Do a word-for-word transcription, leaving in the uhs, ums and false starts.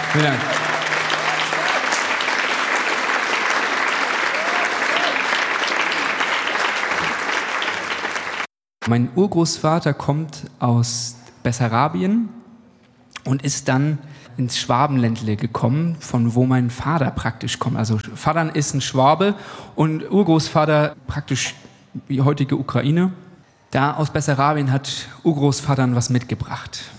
Vielen Dank. Mein Urgroßvater kommt aus Bessarabien und ist dann ins Schwabenländle gekommen, von wo mein Vater praktisch kommt. Also Vater ist ein Schwabe und Urgroßvater praktisch die heutige Ukraine. Da aus Bessarabien hat Urgroßvater was mitgebracht.